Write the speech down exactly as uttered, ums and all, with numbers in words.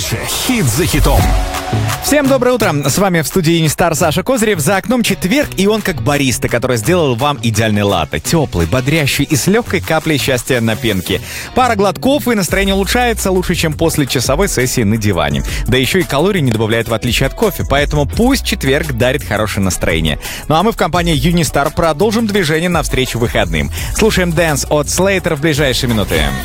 Дальше хит за хитом. Всем доброе утро, с вами в студии Юнистар Саша Козырев. За окном четверг, и он как бариста, который сделал вам идеальный латте. Теплый, бодрящий и с легкой каплей счастья на пенке. Пара глотков, и настроение улучшается лучше, чем после часовой сессии на диване. Да еще и калорий не добавляет, в отличие от кофе, поэтому пусть четверг дарит хорошее настроение. Ну а мы в компании Юнистар продолжим движение навстречу выходным. Слушаем дэнс от Slater в ближайшие минуты.